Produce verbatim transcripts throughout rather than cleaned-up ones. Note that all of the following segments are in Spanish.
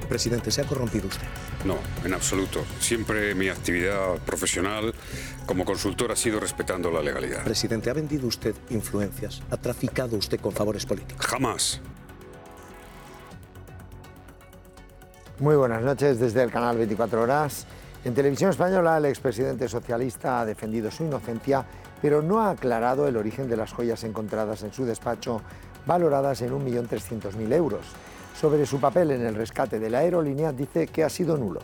Presidente, ¿se ha corrompido usted? No, en absoluto. Siempre mi actividad profesional como consultor ha sido respetando la legalidad. Presidente, ¿ha vendido usted influencias? ¿Ha traficado usted con favores políticos? Jamás. Muy buenas noches desde el canal veinticuatro horas. En Televisión Española, el expresidente socialista ha defendido su inocencia, pero no ha aclarado el origen de las joyas encontradas en su despacho, valoradas en un millón trescientos mil euros. Sobre su papel en el rescate de la aerolínea, dice que ha sido nulo.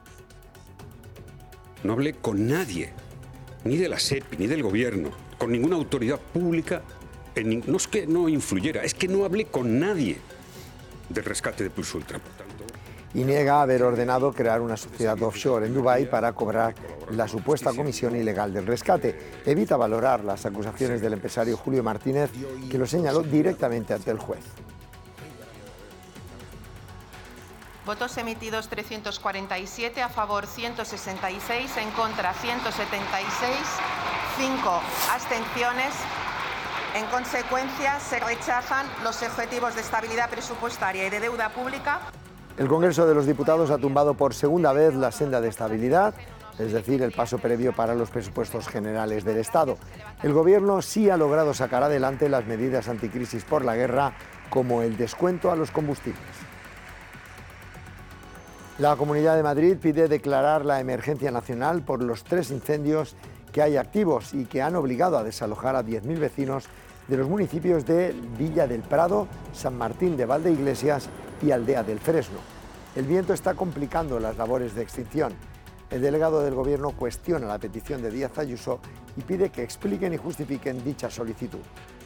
No hablé con nadie, ni de la SEPI, ni del gobierno, con ninguna autoridad pública. En, no es que no influyera, es que no hablé con nadie del rescate de Plus Ultra. Por tanto, y niega haber ordenado crear una sociedad offshore en Dubái para cobrar la supuesta comisión ilegal del rescate. Evita valorar las acusaciones del empresario Julio Martínez, que lo señaló directamente ante el juez. Votos emitidos trescientos cuarenta y siete, a favor ciento sesenta y seis, en contra ciento setenta y seis, cinco abstenciones. En consecuencia, se rechazan los objetivos de estabilidad presupuestaria y de deuda pública. El Congreso de los Diputados ha tumbado por segunda vez la senda de estabilidad, es decir, el paso previo para los presupuestos generales del Estado. El Gobierno sí ha logrado sacar adelante las medidas anticrisis por la guerra, como el descuento a los combustibles. La Comunidad de Madrid pide declarar la emergencia nacional por los tres incendios que hay activos y que han obligado a desalojar a diez mil vecinos de los municipios de Villa del Prado, San Martín de Valdeiglesias y Aldea del Fresno. El viento está complicando las labores de extinción. El delegado del Gobierno cuestiona la petición de Díaz Ayuso y pide que expliquen y justifiquen dicha solicitud.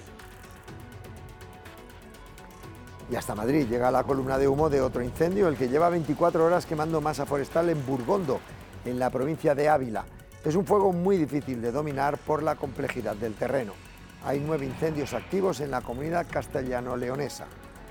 Y hasta Madrid llega la columna de humo de otro incendio, el que lleva veinticuatro horas quemando masa forestal en Burgondo, en la provincia de Ávila. Es un fuego muy difícil de dominar por la complejidad del terreno. Hay nueve incendios activos en la comunidad castellano-leonesa.